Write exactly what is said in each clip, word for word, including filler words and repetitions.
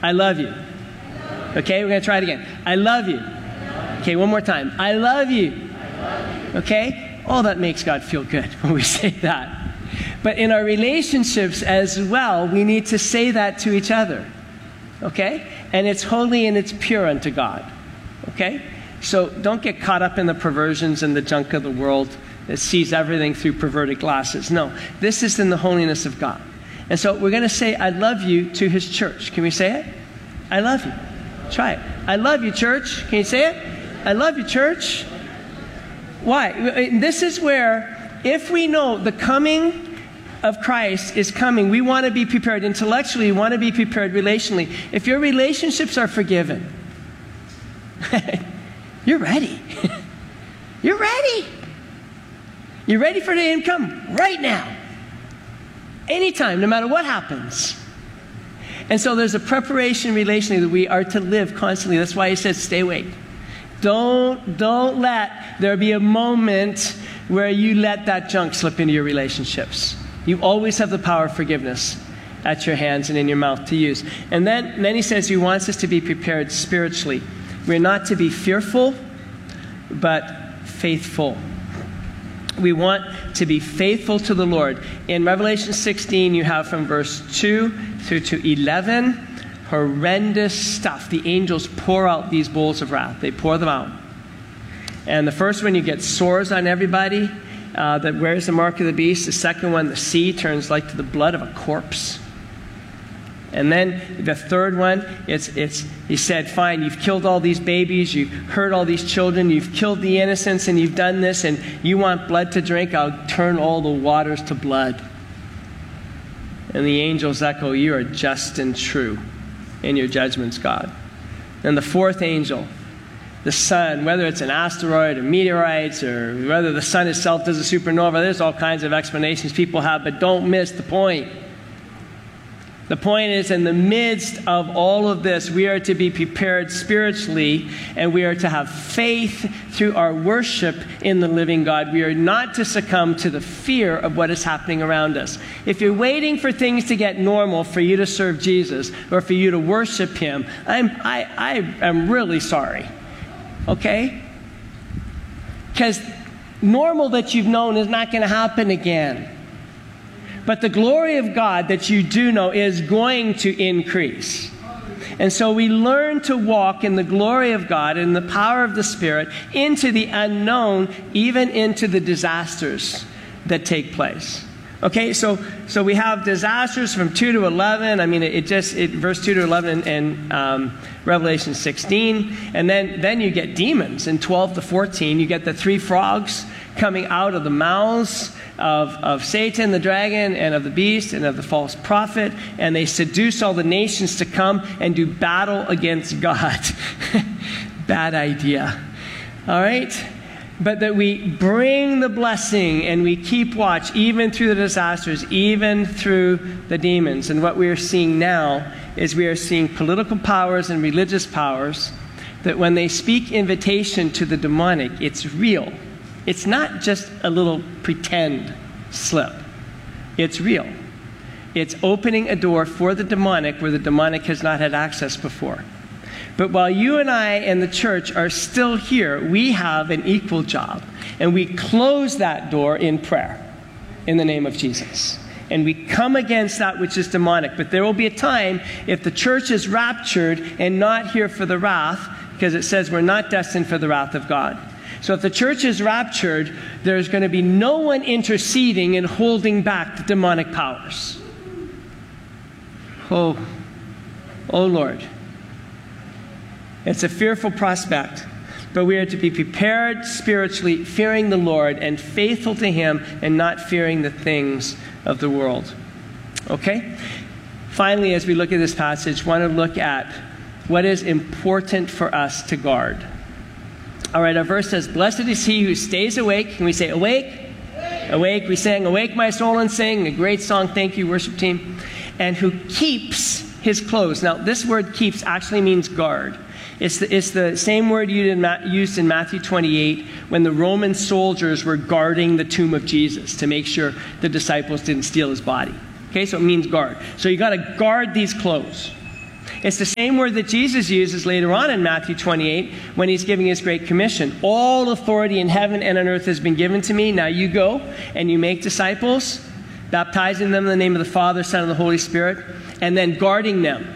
I love you. Okay, we're going to try it again. I love you. Okay, one more time. I love you. Okay? Oh, that makes God feel good when we say that. But in our relationships as well, we need to say that to each other. Okay? And it's holy and it's pure unto God. Okay? So don't get caught up in the perversions and the junk of the world that sees everything through perverted glasses. No, this is in the holiness of God. And so we're going to say, I love you to his church. Can we say it? I love you. Try it. I love you, church. Can you say it? I love you, church. Why? This is where, if we know the coming of Christ is coming, we want to be prepared intellectually, we want to be prepared relationally. If your relationships are forgiven, you're ready. You're ready. You're ready for the income right now. Anytime, no matter what happens. And so there's a preparation relationally that we are to live constantly. That's why he says, stay awake. Don't, don't let there be a moment where you let that junk slip into your relationships. You always have the power of forgiveness at your hands and in your mouth to use. And then, and then he says he wants us to be prepared spiritually. We're not to be fearful, but faithful. We want to be faithful to the Lord. In Revelation sixteen, you have from verse two through to eleven, horrendous stuff. The angels pour out these bowls of wrath. They pour them out. And the first one, you get sores on everybody uh, that wears the mark of the beast. The second one, the sea turns like to the blood of a corpse. And then the third one, it's, it's, he said, fine, you've killed all these babies, you've hurt all these children, you've killed the innocents, and you've done this, and you want blood to drink, I'll turn all the waters to blood. And the angels echo, you are just and true in your judgments, God. And the fourth angel, the sun, whether it's an asteroid or meteorites, or whether the sun itself does a supernova, there's all kinds of explanations people have, but don't miss the point. The point is, in the midst of all of this, we are to be prepared spiritually, and we are to have faith through our worship in the living God. We are not to succumb to the fear of what is happening around us. If you're waiting for things to get normal for you to serve Jesus or for you to worship him, I'm, I, I am really sorry. Okay? Because normal that you've known is not going to happen again. But the glory of God that you do know is going to increase. And so we learn to walk in the glory of God and the power of the Spirit into the unknown, even into the disasters that take place. Okay, so so we have disasters from two to eleven. I mean, it, it just, it, verse two to eleven in, in um, Revelation sixteen. And then, then you get demons in twelve to fourteen. You get the three frogs coming out of the mouths of, of Satan, the dragon, and of the beast, and of the false prophet. And they seduce all the nations to come and do battle against God. Bad idea. All right? But that we bring the blessing and we keep watch even through the disasters, even through the demons. And what we are seeing now is we are seeing political powers and religious powers that when they speak invitation to the demonic, it's real. It's not just a little pretend slip. It's real. It's opening a door for the demonic where the demonic has not had access before. But while you and I and the church are still here, we have an equal job. And we close that door in prayer in the name of Jesus. And we come against that which is demonic. But there will be a time if the church is raptured and not here for the wrath, because it says we're not destined for the wrath of God. So if the church is raptured, there's going to be no one interceding and holding back the demonic powers. Oh, oh Lord. It's a fearful prospect, but we are to be prepared spiritually, fearing the Lord and faithful to him and not fearing the things of the world. Okay? Finally, as we look at this passage, I want to look at what is important for us to guard. All right, our verse says, blessed is he who stays awake. Can we say awake? Awake. Awake. We sang, awake my soul and sing. A great song. Thank you, worship team. And who keeps his clothes. Now, this word keeps actually means guard. It's the, it's the same word used in Matthew twenty-eight when the Roman soldiers were guarding the tomb of Jesus to make sure the disciples didn't steal his body. Okay, so it means guard. So you got to guard these clothes. It's the same word that Jesus uses later on in Matthew twenty-eight when he's giving his Great Commission. All authority in heaven and on earth has been given to me. Now you go and you make disciples, baptizing them in the name of the Father, Son, and the Holy Spirit, and then guarding them.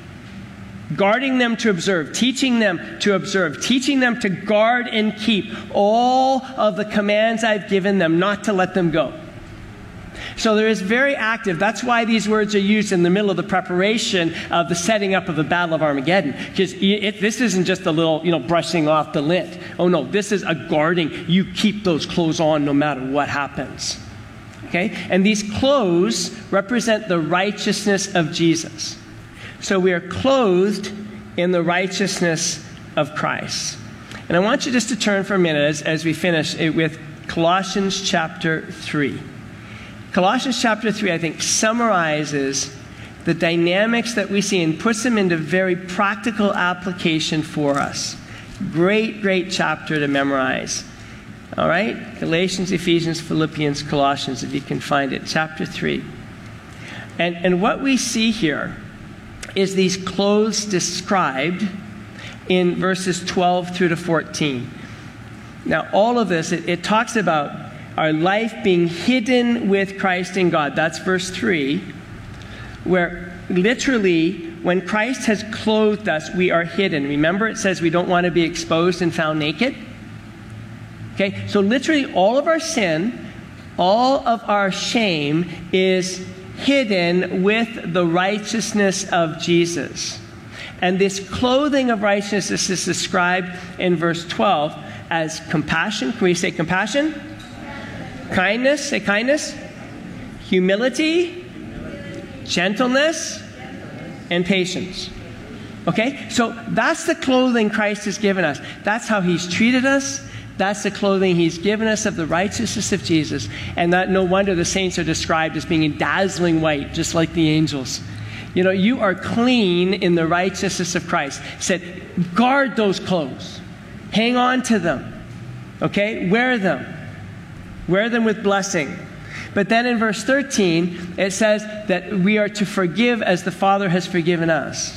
Guarding them to observe, teaching them to observe, teaching them to guard and keep all of the commands I've given them, not to let them go. So there is very active. That's why these words are used in the middle of the preparation of the setting up of the Battle of Armageddon. Because this isn't just a little, you know, brushing off the lint. Oh no, this is a guarding. You keep those clothes on no matter what happens. Okay? And these clothes represent the righteousness of Jesus. So we are clothed in the righteousness of Christ. And I want you just to turn for a minute as, as we finish it with Colossians chapter three. Colossians chapter three, I think, summarizes the dynamics that we see and puts them into very practical application for us. Great, great chapter to memorize. All right? Galatians, Ephesians, Philippians, Colossians, if you can find it. Chapter three. And, and what we see here is these clothes described in verses twelve through to fourteen. Now, all of this, it, it talks about our life being hidden with Christ in God. That's verse three, where literally, when Christ has clothed us, we are hidden. Remember, it says we don't want to be exposed and found naked? Okay, so literally all of our sin, all of our shame is hidden with the righteousness of Jesus. And this clothing of righteousness is described in verse twelve as compassion. Can we say compassion? Kindness. Say kindness. Humility. Gentleness. And patience. Okay? So that's the clothing Christ has given us. That's how he's treated us. That's the clothing he's given us of the righteousness of Jesus. And that no wonder the saints are described as being in dazzling white, just like the angels. You know, you are clean in the righteousness of Christ. He said, guard those clothes. Hang on to them. Okay? Wear them. Wear them with blessing. But then in verse thirteen, it says that we are to forgive as the Father has forgiven us.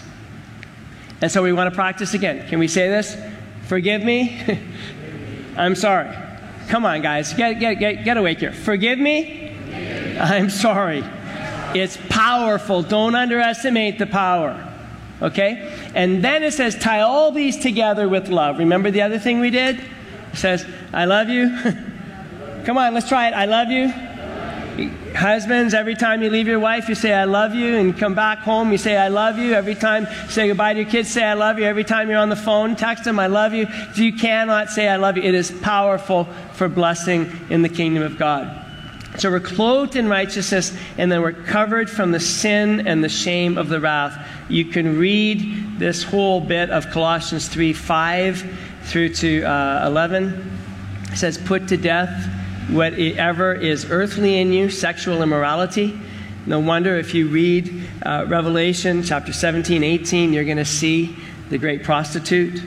And so we want to practice again. Can we say this? Forgive me. I'm sorry. Come on, guys. Get, get, get, get awake here. Forgive me. I'm sorry. It's powerful. Don't underestimate the power. Okay? And then it says, tie all these together with love. Remember the other thing we did? It says, I love you. Come on, let's try it. I love you. Husbands, every time you leave your wife, you say, I love you, and come back home, you say, I love you. Every time you say goodbye to your kids, say, I love you. Every time you're on the phone, text them, I love you. You cannot say, I love you. It is powerful for blessing in the kingdom of God. So we're clothed in righteousness, and then we're covered from the sin and the shame of the wrath. You can read this whole bit of Colossians three, five through to uh, eleven. It says, put to death whatever is earthly in you, sexual immorality. No wonder if you read uh, Revelation chapter seventeen, eighteen, you're going to see the great prostitute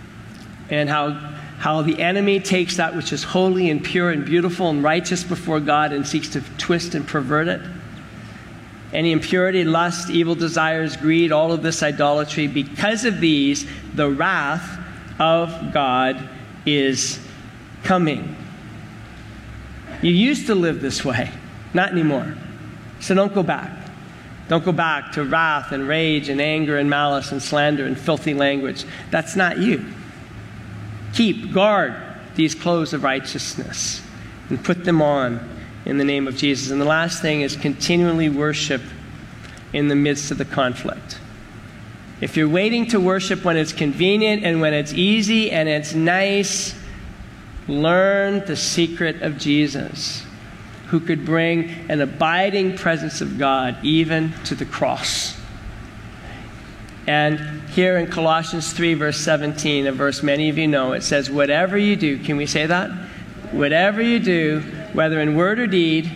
and how, how the enemy takes that which is holy and pure and beautiful and righteous before God and seeks to twist and pervert it. Any impurity, lust, evil desires, greed, all of this idolatry. Because of these, the wrath of God is coming. You used to live this way. Not anymore. So don't go back. Don't go back to wrath and rage and anger and malice and slander and filthy language. That's not you. Keep, guard these clothes of righteousness and put them on in the name of Jesus. And the last thing is continually worship in the midst of the conflict. If you're waiting to worship when it's convenient and when it's easy and it's nice, learn the secret of Jesus, who could bring an abiding presence of God even to the cross. And here in Colossians three, verse seventeen, a verse many of you know, it says, whatever you do, can we say that? Whatever you do, whether in word or deed,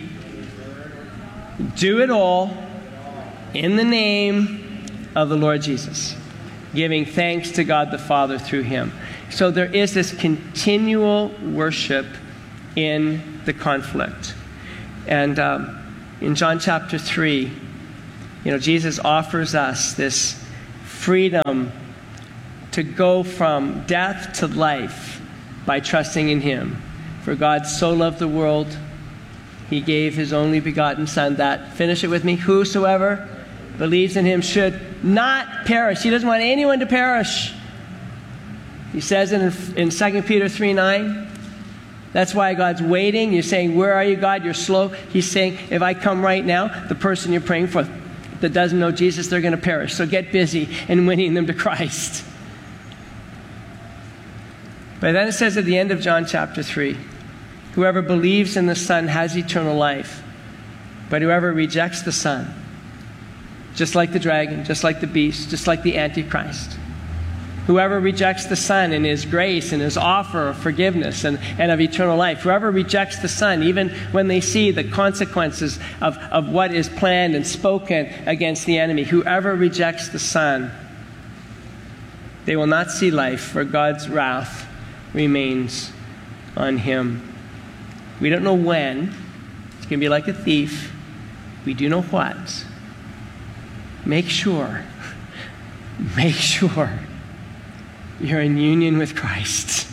do it all in the name of the Lord Jesus, giving thanks to God the Father through him. So there is this continual worship in the conflict. And um, in John chapter three, you know, Jesus offers us this freedom to go from death to life by trusting in him. For God so loved the world, he gave his only begotten Son, that, finish it with me, whosoever believes in him should not perish. He doesn't want anyone to perish. He says it in, in Second Peter three nine. That's why God's waiting. You're saying, where are you, God? You're slow. He's saying, if I come right now, the person you're praying for that doesn't know Jesus, they're going to perish. So get busy in winning them to Christ. But then it says at the end of John chapter three, whoever believes in the Son has eternal life. But whoever rejects the Son, just like the dragon, just like the beast, just like the Antichrist, whoever rejects the Son and his grace and his offer of forgiveness and, and of eternal life, whoever rejects the Son, even when they see the consequences of, of what is planned and spoken against the enemy, whoever rejects the Son, they will not see life, for God's wrath remains on him. We don't know when. It's going to be like a thief. We do know what. Make sure, make sure you're in union with Christ.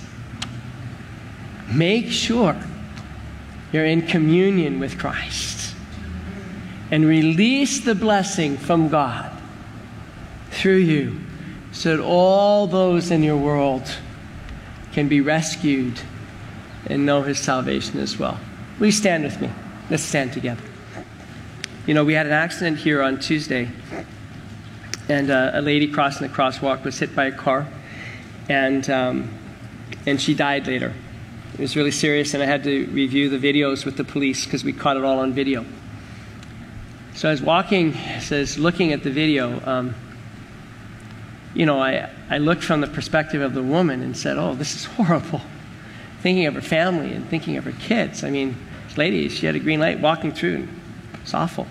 Make sure you're in communion with Christ. And release the blessing from God through you so that all those in your world can be rescued and know his salvation as well. Will you stand with me? Let's stand together. You know, we had an accident here on Tuesday, and uh, a lady crossing the crosswalk was hit by a car, and um, and she died later. It was really serious, and I had to review the videos with the police because we caught it all on video. So I was walking, says looking at the video, um, you know, I, I looked from the perspective of the woman and said, oh, this is horrible. Thinking of her family and thinking of her kids. I mean, this lady, she had a green light walking through, and it's awful.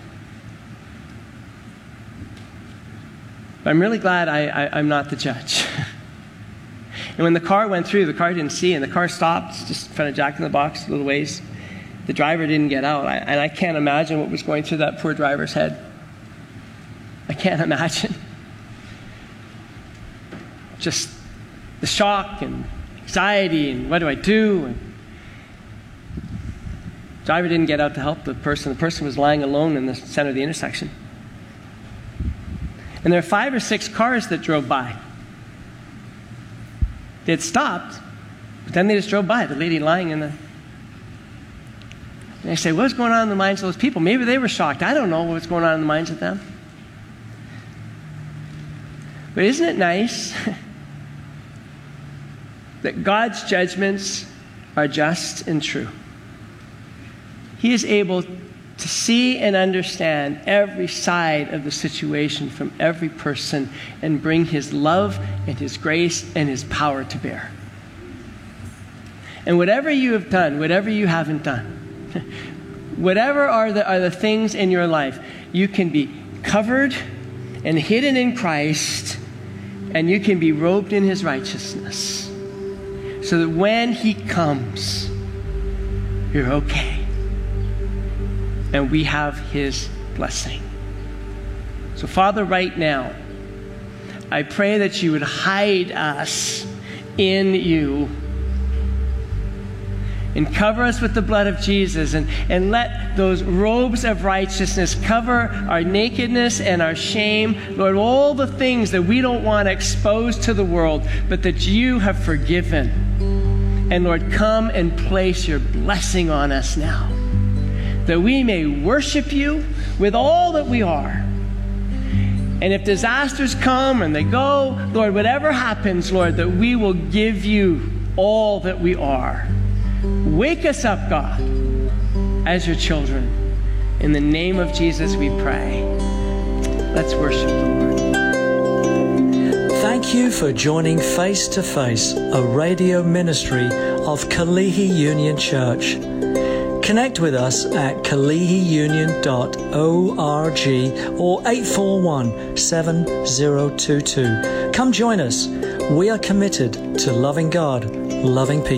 But I'm really glad I, I, I'm not the judge. And when the car went through, the car didn't see, and the car stopped just in front of Jack in the Box a little ways. The driver didn't get out, I, and I can't imagine what was going through that poor driver's head. I can't imagine. Just the shock and anxiety, and what do I do? And the driver didn't get out to help the person. The person was lying alone in the center of the intersection. And there were five or six cars that drove by. They had stopped, but then they just drove by, the lady lying in the... And I say, what's going on in the minds of those people? Maybe they were shocked. I don't know what's going on in the minds of them. But isn't it nice that God's judgments are just and true? He is able to see and understand every side of the situation from every person and bring his love and his grace and his power to bear. And whatever you have done, whatever you haven't done, whatever are the, are the things in your life, you can be covered and hidden in Christ, and you can be robed in his righteousness, so that when he comes, you're okay. And we have his blessing. So, Father, right now, I pray that you would hide us in you and cover us with the blood of Jesus, and, and let those robes of righteousness cover our nakedness and our shame. Lord, all the things that we don't want to expose to the world, but that you have forgiven. And Lord, come and place your blessing on us now, that we may worship you with all that we are. And if disasters come and they go, Lord, whatever happens, Lord, that we will give you all that we are. Wake us up, God, as your children. In the name of Jesus we pray. Let's worship the Lord. Thank you for joining Face to Face, a radio ministry of Kalihi Union Church. Connect with us at kalihi union dot org or eight four one, seven zero two two. Come join us. We are committed to loving God, loving people.